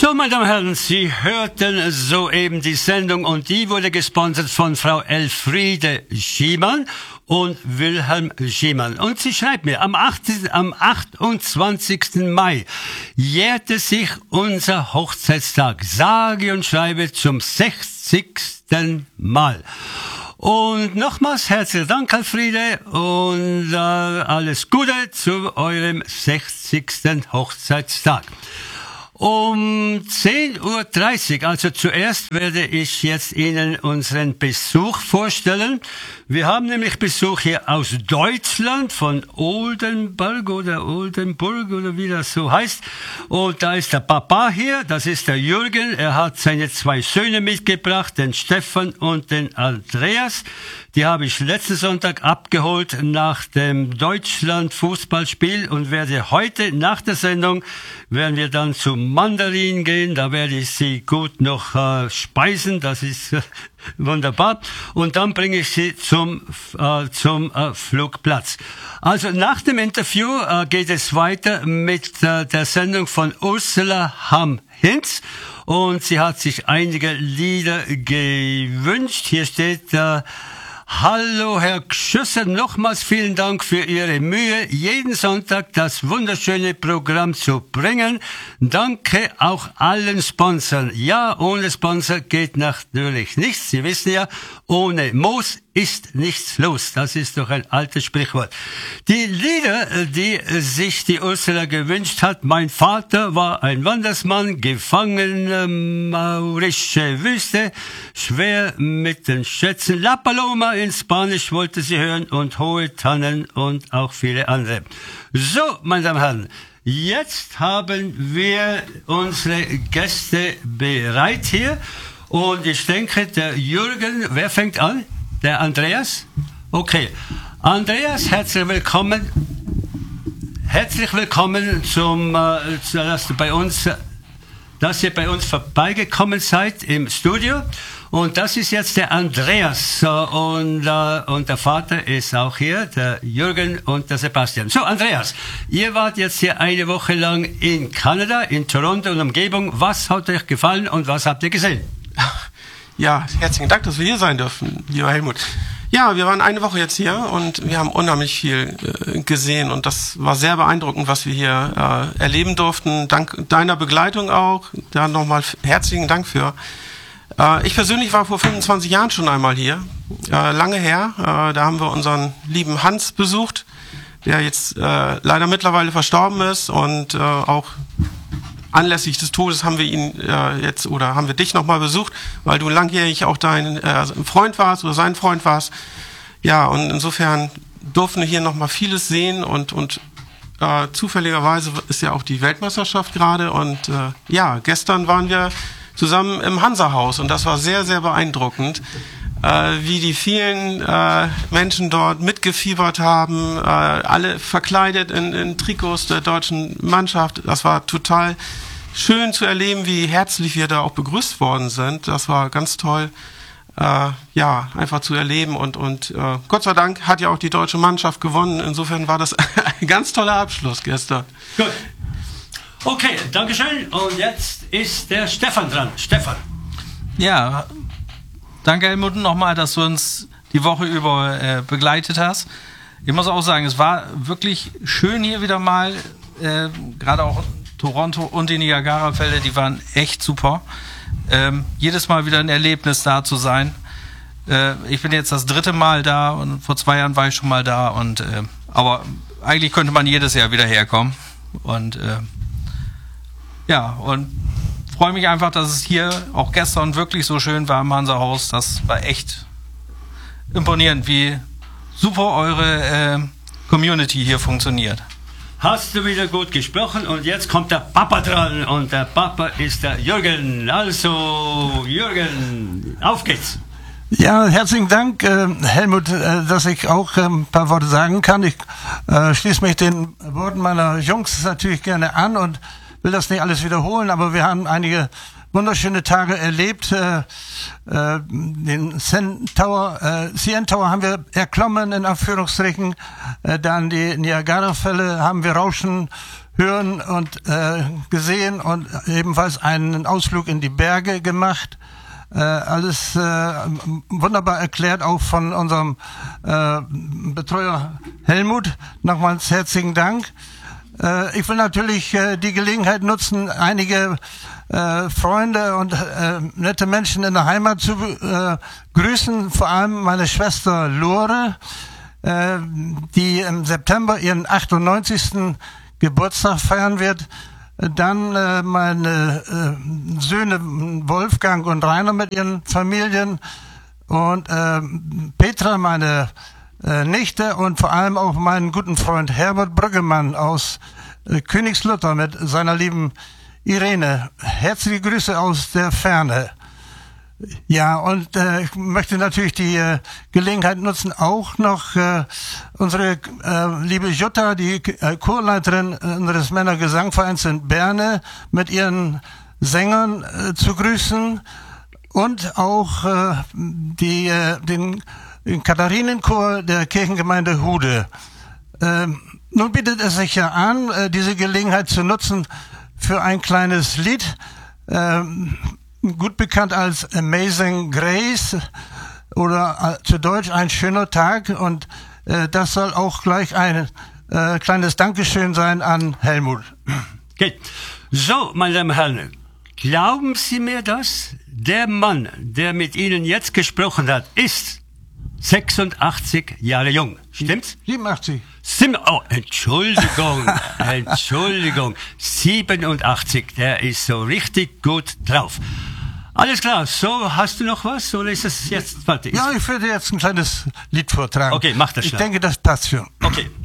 So, meine Damen und Herren, Sie hörten soeben die Sendung und die wurde gesponsert von Frau Elfriede Schiemann und Wilhelm Schiemann. Und sie schreibt mir, am 28. Mai jährte sich unser Hochzeitstag, sage und schreibe zum 60. Mal. Und nochmals herzlichen Dank, Elfriede, und alles Gute zu eurem 60. Hochzeitstag. Um 10:30 Uhr, also zuerst werde ich jetzt Ihnen unseren Besuch vorstellen. Wir haben nämlich Besuch hier aus Deutschland, von Oldenburg oder wie das so heißt. Und da ist der Papa hier, das ist der Jürgen. Er hat seine 2 Söhne mitgebracht, den Stefan und den Andreas. Die habe ich letzten Sonntag abgeholt nach dem Deutschland-Fußballspiel und werde heute nach der Sendung, werden wir dann zum Mandarin gehen. Da werde ich sie gut noch speisen, das ist wunderbar. Und dann bringe ich sie zum Flugplatz. Also nach dem Interview geht es weiter mit der Sendung von Ursula Hamm-Hinz. Und sie hat sich einige Lieder gewünscht. Hier steht Hallo Herr Gschüsser, nochmals vielen Dank für Ihre Mühe, jeden Sonntag das wunderschöne Programm zu bringen. Danke auch allen Sponsoren. Ja, ohne Sponsor geht natürlich nichts. Sie wissen ja, ohne Moos ist nichts los. Das ist doch ein altes Sprichwort. Die Lieder, die sich die Ursula gewünscht hat, mein Vater war ein Wandersmann, gefangen, maurische Wüste, schwer mit den Schätzen, La Paloma in Spanisch wollte sie hören und hohe Tannen und auch viele andere. So, meine Damen und Herren, jetzt haben wir unsere Gäste bereit hier und ich denke, der Jürgen, wer fängt an? Der Andreas? Okay. Andreas, herzlich willkommen. Herzlich willkommen dass ihr bei uns vorbeigekommen seid im Studio. Und das ist jetzt der Andreas. Und der Vater ist auch hier, der Jürgen und der Sebastian. So, Andreas, ihr wart jetzt hier eine Woche lang in Kanada, in Toronto und Umgebung. Was hat euch gefallen und was habt ihr gesehen? Ja, herzlichen Dank, dass wir hier sein dürfen, lieber Helmut. Ja, wir waren eine Woche jetzt hier und wir haben unheimlich viel gesehen und das war sehr beeindruckend, was wir hier erleben durften. Dank deiner Begleitung auch. Da nochmal herzlichen Dank für. Ich persönlich war vor 25 Jahren schon einmal hier, lange her. Da haben wir unseren lieben Hans besucht, der jetzt leider mittlerweile verstorben ist und auch anlässlich des Todes haben wir ihn haben wir dich nochmal besucht, weil du langjährig auch dein Freund warst oder sein Freund warst. Ja, und insofern durften wir hier nochmal vieles sehen und zufälligerweise ist ja auch die Weltmeisterschaft gerade und gestern waren wir zusammen im Hansa-Haus und das war sehr, sehr beeindruckend, wie die vielen Menschen dort mitgefiebert haben, alle verkleidet in Trikots der deutschen Mannschaft. Das war total schön zu erleben, wie herzlich wir da auch begrüßt worden sind. Das war ganz toll, einfach zu erleben und Gott sei Dank hat ja auch die deutsche Mannschaft gewonnen. Insofern war das ein ganz toller Abschluss gestern. Gut. Okay, Dankeschön. Und jetzt ist der Stefan dran. Stefan. Ja, danke Helmut nochmal, dass du uns die Woche über begleitet hast. Ich muss auch sagen, es war wirklich schön hier wieder mal, gerade auch Toronto und die Niagara-Fälle, die waren echt super. Jedes Mal wieder ein Erlebnis da zu sein. Ich bin jetzt das 3. Mal da und vor 2 Jahren war ich schon mal da aber eigentlich könnte man jedes Jahr wieder herkommen und und freue mich einfach, dass es hier auch gestern wirklich so schön war im Hansa-Haus. Das war echt imponierend, wie super eure Community hier funktioniert. Hast du wieder gut gesprochen und jetzt kommt der Papa dran und der Papa ist der Jürgen. Also Jürgen, auf geht's. Ja, herzlichen Dank, Helmut, dass ich auch ein paar Worte sagen kann. Ich schließe mich den Worten meiner Jungs natürlich gerne an und will das nicht alles wiederholen, aber wir haben einige wunderschöne Tage erlebt. Den CN Tower haben wir erklommen, in Anführungsstrichen. Dann die Niagara-Fälle haben wir rauschen hören und gesehen und ebenfalls einen Ausflug in die Berge gemacht. Alles wunderbar erklärt, auch von unserem Betreuer Helmut. Nochmals herzlichen Dank. Ich will natürlich die Gelegenheit nutzen, einige Freunde und nette Menschen in der Heimat zu grüßen, vor allem meine Schwester Lore, die im September ihren 98. Geburtstag feiern wird. Dann meine Söhne Wolfgang und Rainer mit ihren Familien und Petra, meine Nichte, und vor allem auch meinen guten Freund Herbert Brüggemann aus Königslutter mit seiner lieben Irene. Herzliche Grüße aus der Ferne. Ja, und ich möchte natürlich die Gelegenheit nutzen, auch noch unsere liebe Jutta, die Chorleiterin unseres Männergesangvereins in Berne, mit ihren Sängern zu grüßen und auch den Katharinenchor der Kirchengemeinde Hude. Nun bietet es sich ja an, diese Gelegenheit zu nutzen für ein kleines Lied, gut bekannt als Amazing Grace oder zu Deutsch Ein schöner Tag, und das soll auch gleich ein kleines Dankeschön sein an Helmut. Okay. So, meine Damen und Herren, glauben Sie mir das? Der Mann, der mit Ihnen jetzt gesprochen hat, ist 86 Jahre jung. Stimmt's? 87. Oh, Entschuldigung, Entschuldigung. 87, der ist so richtig gut drauf. Alles klar, so, hast du noch was oder ist es jetzt fertig? Ja, ich würde jetzt ein kleines Lied vortragen. Okay, mach das schnell. Ich denke, das passt schon. Okay.